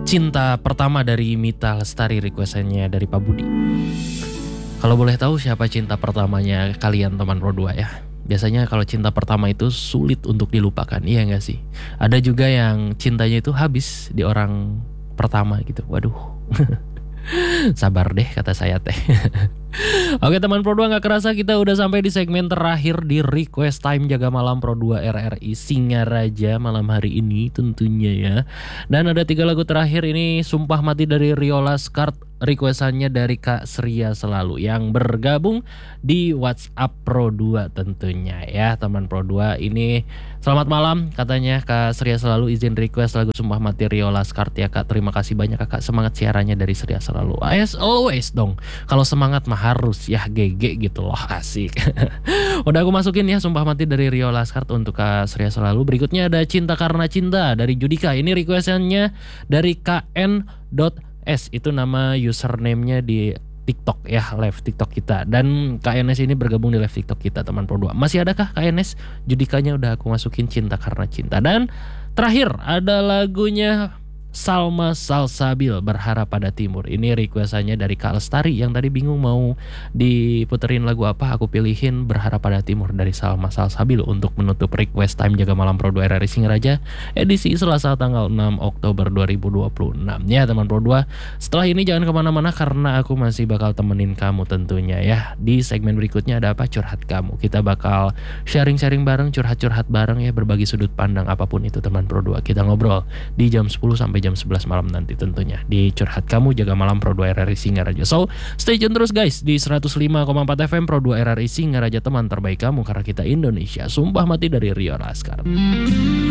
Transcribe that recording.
Cinta Pertama dari Mita Lestari, requestannya dari Pak Budi. Kalau boleh tahu siapa cinta pertamanya kalian teman Pro 2 ya? Biasanya kalau cinta pertama itu sulit untuk dilupakan, iya gak sih? Ada juga yang cintanya itu habis di orang pertama gitu, waduh. Sabar deh kata saya teh. Oke teman Pro 2, gak kerasa kita udah sampai di segmen terakhir di Request Time Jaga Malam Pro 2 RRI Singaraja malam hari ini tentunya ya. Dan ada 3 lagu terakhir ini, Sumpah Mati dari Riola Skart, requestannya dari Kak Sria Selalu yang bergabung di WhatsApp Pro 2 tentunya ya teman Pro 2. Ini selamat malam katanya Kak Sria Selalu, izin request lagu Sumpah Mati Riola Skart ya Kak. Terima kasih banyak Kakak, semangat siarannya dari Sria Selalu. As always dong, kalau semangat mah harus ya GG gitu loh, asik. Udah aku masukin ya Sumpah Mati dari Riola Skart untuk Kak Sria Selalu. Berikutnya ada Cinta Karena Cinta dari Judika. Ini requestannya dari KN.S, itu nama username-nya di TikTok ya, live TikTok kita. Dan KNS ini bergabung di live TikTok kita teman Pro 2. Masih adakah KNS? Judikanya udah aku masukin, Cinta Karena Cinta. Dan terakhir ada lagunya Salma Salsabil, Berharap Pada Timur. Ini requestannya dari Kak Lestari yang tadi bingung mau diputerin lagu apa. Aku pilihin Berharap Pada Timur dari Salma Salsabil untuk menutup Request Time Jaga Malam Pro 2 RRI Singaraja edisi Selasa tanggal 6 Oktober 2026 ya teman Pro 2. Setelah ini jangan kemana-mana karena aku masih bakal temenin kamu tentunya ya. Di segmen berikutnya ada apa? Curhat Kamu. Kita bakal sharing-sharing bareng, curhat-curhat bareng ya, berbagi sudut pandang apapun itu teman Pro 2. Kita ngobrol di jam 10 sampai jam 11 malam nanti tentunya di Curhat Kamu Jaga Malam Pro 2 RRI Singaraja. So stay tune terus guys di 105,4 FM Pro 2 RRI Singaraja, teman terbaik kamu karena kita Indonesia. Sumpah Mati dari Rio Laskar.